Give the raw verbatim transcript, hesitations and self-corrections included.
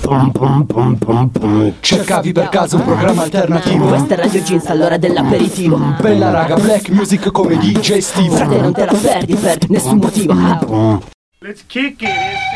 Cercavi per caso un programma alternativo? Questa è Radio Jeans all'ora dell'aperitivo. Bella raga, black music come D J Steve. Frate, non te la perdi per nessun motivo. Let's kick it.